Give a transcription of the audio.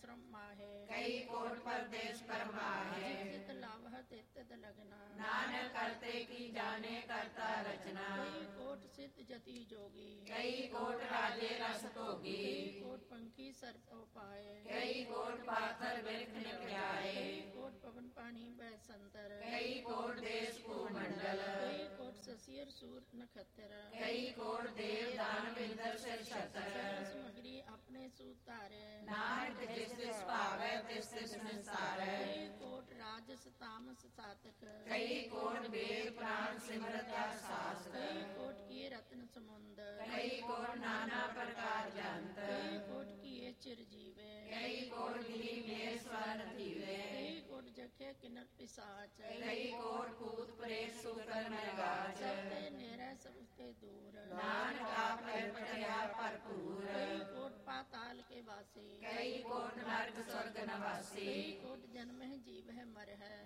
श्रम माहे, कई कोट परदेश पर माहे। जित लाभ तित लगना, नानक करते की जाने करता रचना। कई कोट सिद्ध जति जोगी, कई कोट राजे रस भोगी। कई कोट पंखी सर्प पाए, कई कोट पाथर बिरख निपजाए। कई कोट पवन पानी बैसंतर, कई कोट देश भूमंडल। कई कोट ससीर सूर नखत्र, कई कोट देव दानव इंद्र सिर छत्र। समग्री अपने सूतारे, नानक जिस तिस भावै तिस तिस निस्तारै। कई कोट राजस तामस सातक, कई कोट वेद पुराण सिमरत शास्त्र। कई कोट किए रत्न समुंद, कई कोट नाना प्रकार जंत। कई कोट किए चिरजीवे, कई कोट गिरी में स्वर्ण थीवे। कई कोट जखे किन्नर पिशाच, कई कोट भूत प्रेत सुकर नरगाच। सबते नेरे सबते दूर, नानक आप पठया भरपूर। कई कोट पाताल के वासी, कई कोट नरक स्वर्ग नवासी। कई कोट जन्म